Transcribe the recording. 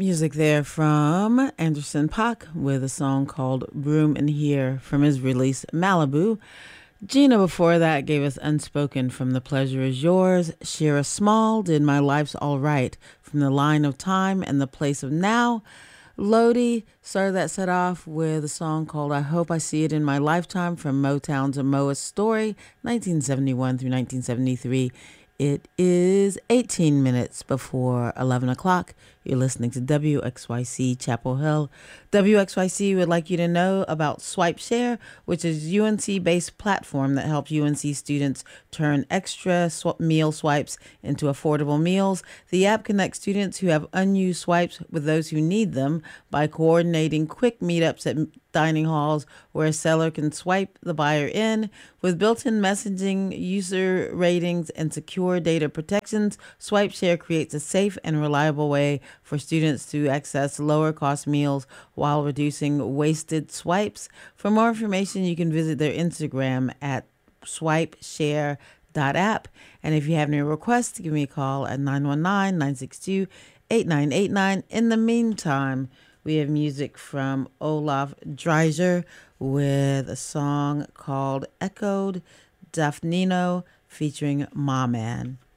Music there from Anderson .Paak with a song called Room in Here from his release Malibu. Gina before that gave us Unspoken from The Pleasure Is Yours. Shira Small did My Life's All Right from The Line of Time and The Place of Now. Lodi started that set off with a song called I Hope I See It in My Lifetime from Motown's A Moa Story, 1971 through 1973. It is 18 minutes before 11 o'clock. You're listening to WXYC Chapel Hill. WXYC would like you to know about SwipeShare, which is UNC-based platform that helps UNC students turn extra meal swipes into affordable meals. The app connects students who have unused swipes with those who need them by coordinating quick meetups at dining halls where a seller can swipe the buyer in. With built-in messaging, user ratings, and secure data protections, SwipeShare creates a safe and reliable way for students to access lower-cost meals while reducing wasted swipes. For more information, you can visit their Instagram at swipeshare.app. And if you have any requests, give me a call at 919-962-8989. In the meantime, we have music from Olaf Dreiser with a song called Echoed Daphnino featuring Ma Man.